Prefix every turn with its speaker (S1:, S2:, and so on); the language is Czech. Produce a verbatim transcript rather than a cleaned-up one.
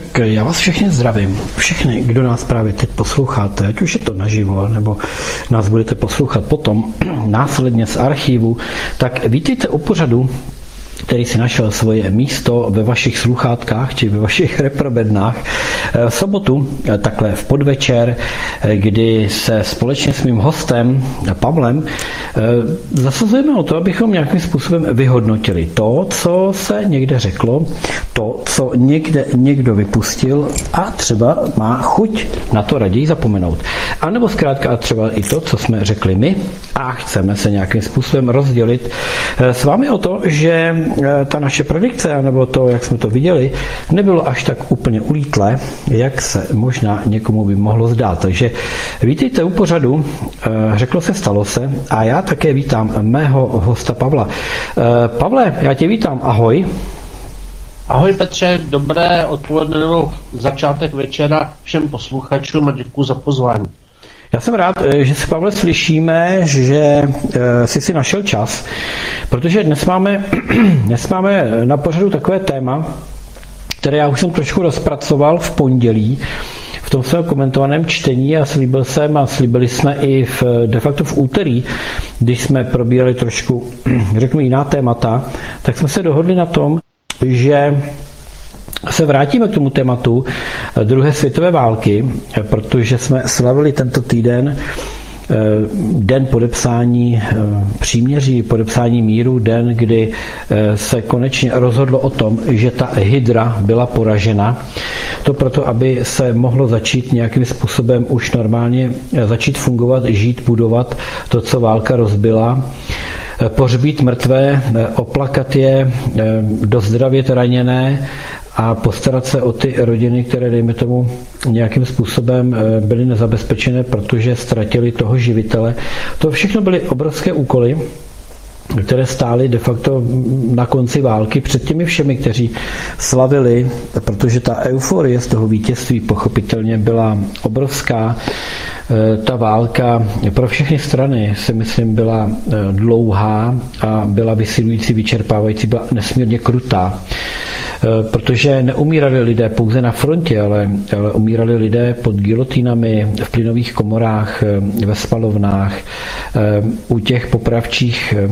S1: Tak já vás všechny zdravím. Všechny, kdo nás právě teď posloucháte, ať už je to naživo, nebo nás budete poslouchat potom následně z archivu, tak vítejte u pořadu, který si našel svoje místo ve vašich sluchátkách či ve vašich reprobednách v sobotu, takhle v podvečer, kdy se společně s mým hostem Pavlem zasazujeme o to, abychom nějakým způsobem vyhodnotili to, co se někde řeklo, to, co někde někdo vypustil a třeba má chuť na to raději zapomenout. A nebo zkrátka třeba i to, co jsme řekli my a chceme se nějakým způsobem rozdělit s vámi o to, že ta naše predikce, nebo to, jak jsme to viděli, nebylo až tak úplně ulítlé, jak se možná někomu by mohlo zdát. Takže vítejte u pořadu, řeklo se, stalo se, a já také vítám mého hosta Pavla. Pavle, já tě vítám, ahoj.
S2: Ahoj Petře, dobré odpoledne nebo začátek večera všem posluchačům a děkuji za pozvání.
S1: Já jsem rád, že se, Pavle, slyšíme, že jsi si našel čas, protože dnes máme, dnes máme na pořadu takové téma, které já už jsem trošku rozpracoval v pondělí, v tom svém komentovaném čtení, a slíbil jsem a slíbili jsme i v, de facto v úterý, když jsme probírali trošku, řeknu, jiná témata, tak jsme se dohodli na tom, že se vrátíme k tomu tématu druhé světové války, protože jsme slavili tento týden den podepsání příměří, podepsání míru, den, kdy se konečně rozhodlo o tom, že ta hydra byla poražena. To proto, aby se mohlo začít nějakým způsobem už normálně začít fungovat, žít, budovat to, co válka rozbila, pohřbít mrtvé, oplakat je, dozdravět raněné a postarat se o ty rodiny, které, dejme tomu, nějakým způsobem byly nezabezpečené, protože ztratili toho živitele. To všechno byly obrovské úkoly, které stály de facto na konci války před těmi všemi, kteří slavili, protože ta euforie z toho vítězství pochopitelně byla obrovská. Ta válka pro všechny strany, si myslím, byla dlouhá a byla vysilující, vyčerpávající, byla nesmírně krutá. Protože neumírali lidé pouze na frontě, ale, ale umírali lidé pod gilotínami, v plynových komorách, ve spalovnách, u těch popravčích